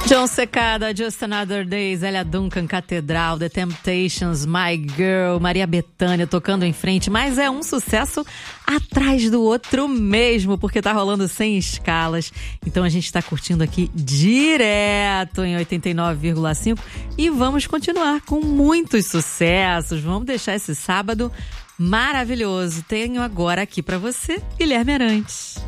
John Secada, Just Another Day, Zélia Duncan, Catedral, The Temptations, My Girl, Maria Bethânia tocando em frente, mas é um sucesso atrás do outro mesmo, porque tá rolando sem escalas. Então a gente tá curtindo aqui direto em 89,5 e vamos continuar com muitos sucessos. Vamos deixar esse sábado maravilhoso. Tenho agora aqui pra você, Guilherme Arantes.